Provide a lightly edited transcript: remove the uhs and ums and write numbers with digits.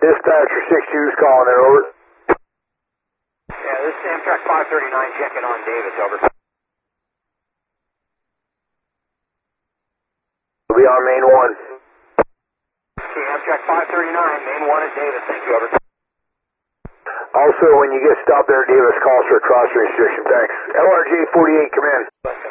Dispatcher 62's calling there, over. Yeah, this is Amtrak 539 checking on Davis, over. We'll be on main 1. Okay, Amtrak 539, main 1 at Davis, thank you, over. Also, when you get stopped there at Davis, call for a cross restriction, thanks. LRJ 48, come in.